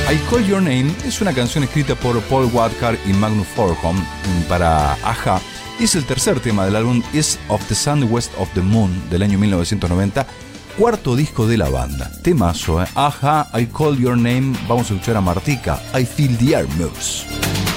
I Call Your Name es una canción escrita por Paul Wadkar y Magnus Forhom para Aja. Es el tercer tema del álbum East of the Sun, West of the Moon del año 1990, cuarto disco de la banda. Temazo, Aja, I Call Your Name. Vamos a escuchar a Martika, I Feel the Air Moves.